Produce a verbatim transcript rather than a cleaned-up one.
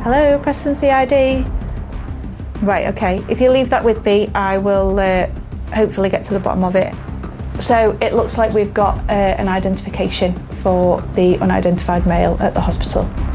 Hello, Preston C I D. Right, okay. If you leave that with me, I will uh, hopefully get to the bottom of it. So it looks like we've got uh, an identification for the unidentified male at the hospital.